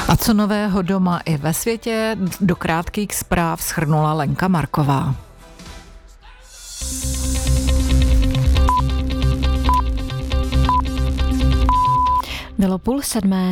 A co nového doma i ve světě, do krátkých zpráv shrnula Lenka Marková. Bylo 6:30.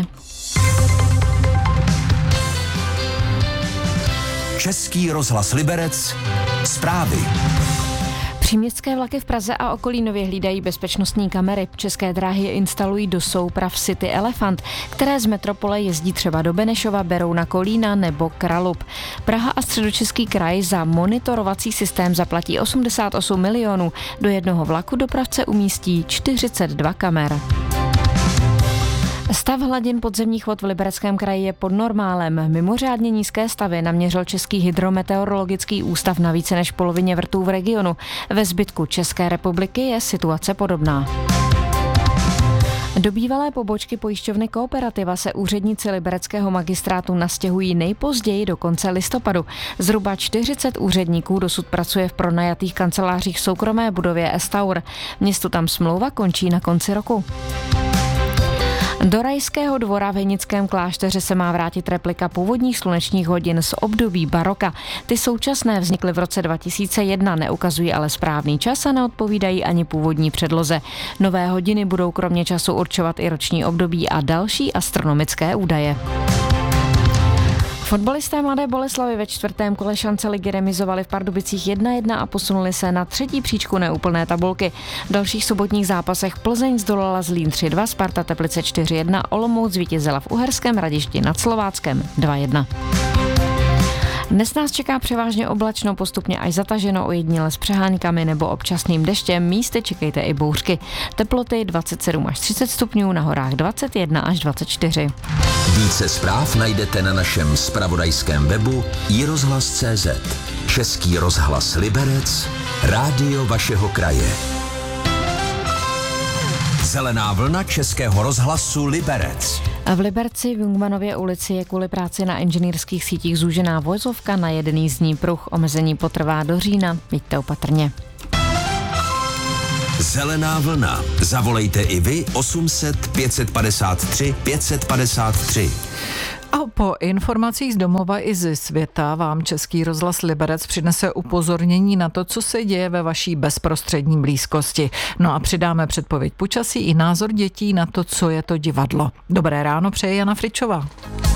Český rozhlas Liberec, zprávy. Příměstské vlaky v Praze a okolí nově hlídají bezpečnostní kamery. České dráhy je instalují do souprav City Elefant, které z metropole jezdí třeba do Benešova, Berouna, Kolína nebo Kralub. Praha a Středočeský kraj za monitorovací systém zaplatí 88 milionů. Do jednoho vlaku dopravce umístí 42 kamer. Stav hladin podzemních vod v Libereckém kraji je pod normálem. Mimořádně nízké stavy naměřil Český hydrometeorologický ústav na více než polovině vrtů v regionu. Ve zbytku České republiky je situace podobná. Do bývalé pobočky pojišťovny Kooperativa se úředníci libereckého magistrátu nastěhují nejpozději do konce listopadu. Zhruba 40 úředníků dosud pracuje v pronajatých kancelářích v soukromé budově Estaur. Městu tam smlouva končí na konci roku. Do Rajského dvora v Henickém klášteře se má vrátit replika původních slunečních hodin z období baroka. Ty současné vznikly v roce 2001, neukazují ale správný čas a neodpovídají ani původní předloze. Nové hodiny budou kromě času určovat i roční období a další astronomické údaje. Fotbalisté Mladé Boleslavi ve čtvrtém kole šance ligy remizovali v Pardubicích 1-1 a posunuli se na třetí příčku neúplné tabulky. V dalších sobotních zápasech Plzeň zdolala Zlín 3-2, Sparta Teplice 4-1, Olomouc zvítězila v Uherském Hradišti nad Slováckem 2-1. Dnes nás čeká převážně oblačno, postupně až zataženo, ojediněle s přehánkami nebo občasným deštěm, místy čekejte i bouřky. Teploty 27 až 30 stupňů, na horách 21 až 24. Více zpráv najdete na našem zpravodajském webu iRozhlas.cz. Český rozhlas Liberec, rádio vašeho kraje. Zelená vlna Českého rozhlasu Liberec. A v Liberci v Jungmanově ulici je kvůli práci na inženýrských sítích zúžená vozovka na jeden jízdní pruh. Omezení potrvá do října, jeďte opatrně. Zelená vlna. Zavolejte i vy 800 553 553. A po informacích z domova i ze světa vám Český rozhlas Liberec přinese upozornění na to, co se děje ve vaší bezprostřední blízkosti. No a přidáme předpověď počasí i názor dětí na to, co je to divadlo. Dobré ráno, přeje Jana Fričová.